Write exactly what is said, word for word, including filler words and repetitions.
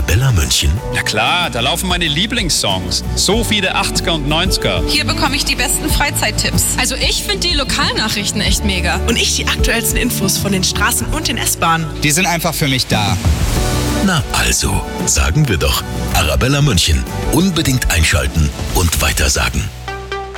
Arabella München? Na klar, da laufen meine Lieblingssongs. So viele achtziger und neunziger. Hier bekomme ich die besten Freizeittipps. Also ich finde die Lokalnachrichten echt mega. Und ich die aktuellsten Infos von den Straßen und den S-Bahnen. Die sind einfach für mich da. Na also, sagen wir doch, Arabella München. Unbedingt einschalten und weitersagen.